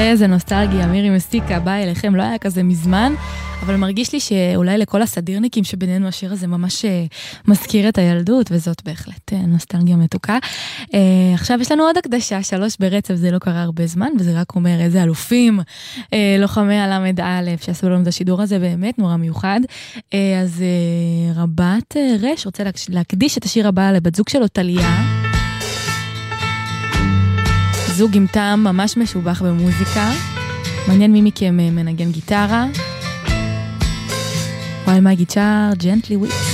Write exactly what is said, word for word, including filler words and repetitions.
איזה נוסטלגיה, מירי מסטיקה, באה אליכם, לא היה כזה מזמן, אבל מרגיש לי שאולי לכל הסדירניקים שבינינו השיר הזה ממש מזכיר את הילדות, וזאת בהחלט נוסטלגיה מתוקה. עכשיו יש לנו עוד הקדשה, שלוש ברצף, זה לא קרה הרבה זמן, וזה רק אומר איזה אלופים, לוחמי הלמד א', שעשו לנו את השידור הזה באמת נורא מיוחד. אז רבת רש רוצה להקדיש את השיר הבא לבת זוג שלו, טליה. זוג עם טעם ממש משובח במוזיקה. מעניין מי מכם מנגן גיטרה. While my guitar gently weeps.